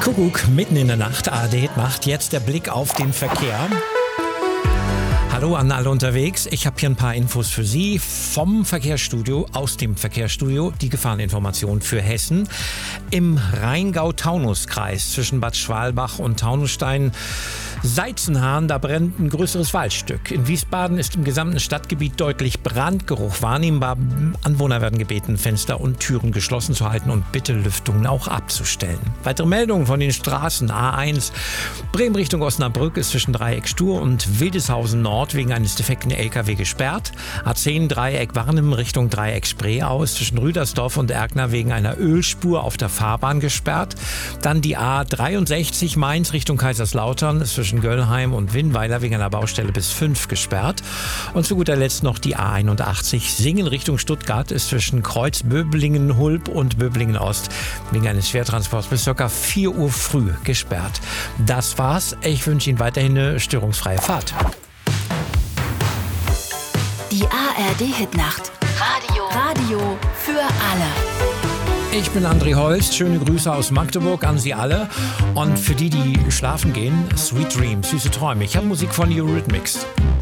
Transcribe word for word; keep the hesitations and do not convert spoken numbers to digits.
Kuckuck, mitten in der Nacht. A R D macht jetzt der Blick auf den Verkehr. Hallo an alle unterwegs. Ich habe hier ein paar Infos für Sie vom Verkehrsstudio, aus dem Verkehrsstudio. Die Gefahreninformation für Hessen. Im Rheingau-Taunus-Kreis zwischen Bad Schwalbach und Taunusstein Seizenhahn, da brennt ein größeres Waldstück. In Wiesbaden ist im gesamten Stadtgebiet deutlich Brandgeruch wahrnehmbar. Anwohner werden gebeten, Fenster und Türen geschlossen zu halten und bitte Lüftungen auch abzustellen. Weitere Meldungen von den Straßen. A eins Bremen Richtung Osnabrück ist zwischen Dreieck Stur und Wildeshausen Nord wegen eines defekten L K W gesperrt. A zehn Dreieck Warnem Richtung Dreieck Spreeau ist zwischen Rüdersdorf und Erkner wegen einer Ölspur auf der Fahrbahn gesperrt. Dann die A dreiundsechzig Mainz Richtung Kaiserslautern ist zwischen Göllheim und Winnweiler wegen einer Baustelle bis fünf gesperrt. Und zu guter Letzt noch die A einundachtzig Singen Richtung Stuttgart ist zwischen Kreuz Böblingen-Hulb und Böblingen-Ost wegen eines Schwertransports bis ca. vier Uhr früh gesperrt. Das war's. Ich wünsche Ihnen weiterhin eine störungsfreie Fahrt. Die A R D-Hitnacht. Radio. Radio für alle. Ich bin André Holst. Schöne Grüße aus Magdeburg an Sie alle. Und für die, die schlafen gehen, Sweet Dreams, süße Träume. Ich habe Musik von Eurythmics.